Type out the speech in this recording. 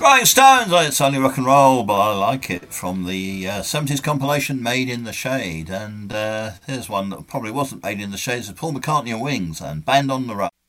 Rolling Stones, it's only rock and roll, but I like it, from the 70s compilation Made in the Shade. And here's one that probably wasn't made in the shade. It's Paul McCartney and Wings and Band on the Run.